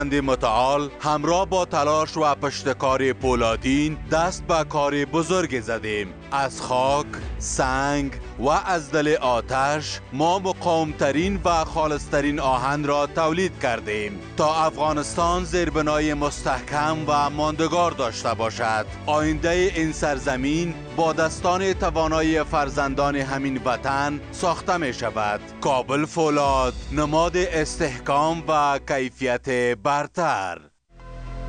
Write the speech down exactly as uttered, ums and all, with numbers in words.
متعال همراه با تلاش و پشتکار پولادین دست به کار بزرگ زدیم. از خاک، سنگ و از دل آتش ما مقاومترین و خالصترین آهن را تولید کردیم تا افغانستان زیربنای مستحکم و ماندگار داشته باشد. آینده این سرزمین با دستان توانای فرزندان همین وطن ساخته می شود. کابل فولاد، نماد استحکام و کیفیت برتر.